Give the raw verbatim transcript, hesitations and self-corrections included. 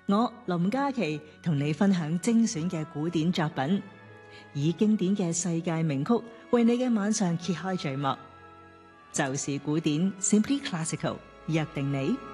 我林嘉琪同你分享精選嘅古典作品，以經典嘅世界名曲為你嘅晚上揭開序幕。就是古典 Simply Classical， 約定你。